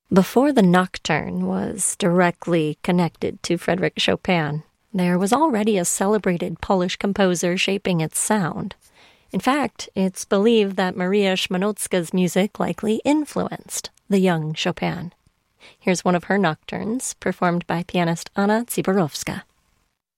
Before the nocturne was directly connected to Frédéric Chopin, there was already a celebrated Polish composer shaping its sound. In fact, it's believed that Maria Szmanowska's music likely influenced the young Chopin. Here's one of her nocturnes, performed by pianist Anna Ziborowska.